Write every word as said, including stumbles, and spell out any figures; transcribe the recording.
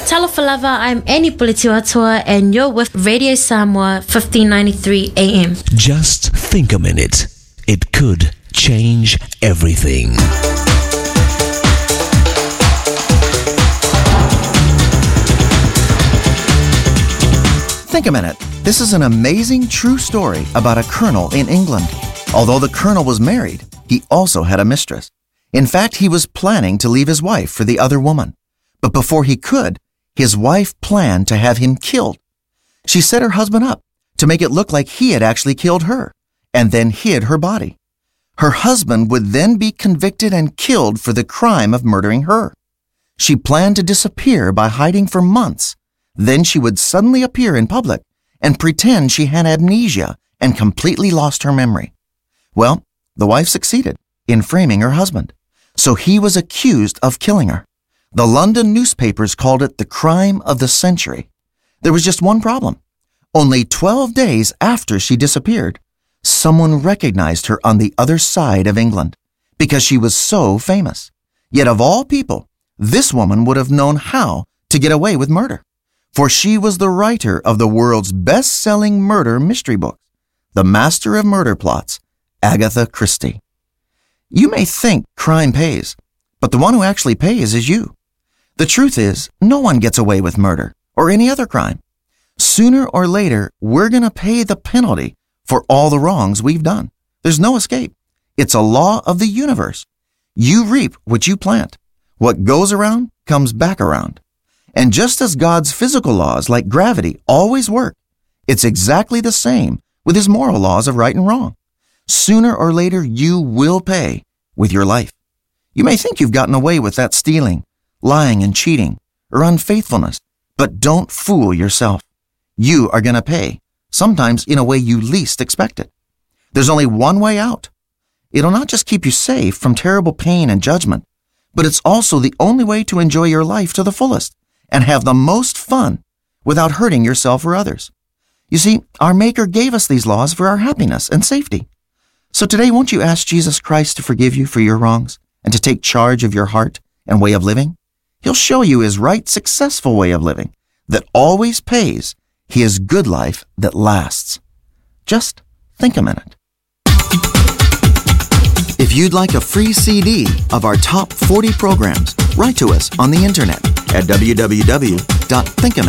Talofa lava, I'm Annie Pulitiwatua, and you're with Radio Samoa fifteen ninety-three A M. Just think a minute. It could change everything. Think a minute. This is an amazing true story about a colonel in England. Although the colonel was married, he also had a mistress. In fact, he was planning to leave his wife for the other woman. But before he could, his wife planned to have him killed. She set her husband up to make it look like he had actually killed her, and then hid her body. Her husband would then be convicted and killed for the crime of murdering her. She planned to disappear by hiding for months. Then she would suddenly appear in public and pretend she had amnesia and completely lost her memory. Well, the wife succeeded in framing her husband, so he was accused of killing her. The London newspapers called it the crime of the century. There was just one problem. Only twelve days after she disappeared, someone recognized her on the other side of England because she was so famous. Yet of all people, this woman would have known how to get away with murder, for she was the writer of the world's best-selling murder mystery books, The Master of Murder Plots, Agatha Christie. You may think crime pays, but the one who actually pays is you. The truth is, no one gets away with murder or any other crime. Sooner or later, we're going to pay the penalty for all the wrongs we've done. There's no escape. It's a law of the universe. You reap what you plant. What goes around comes back around. And just as God's physical laws, like gravity, always work, it's exactly the same with his moral laws of right and wrong. Sooner or later, you will pay with your life. You may think you've gotten away with that stealing, lying and cheating, or unfaithfulness, but don't fool yourself. You are going to pay, sometimes in a way you least expect it. There's only one way out. It'll not just keep you safe from terrible pain and judgment, but it's also the only way to enjoy your life to the fullest and have the most fun without hurting yourself or others. You see, our Maker gave us these laws for our happiness and safety. So today, won't you ask Jesus Christ to forgive you for your wrongs and to take charge of your heart and way of living? He'll show you his right, successful way of living that always pays, his good life that lasts. Just think a minute. If you'd like a free C D of our top forty programs, write to us on the internet at w w w dot think a minute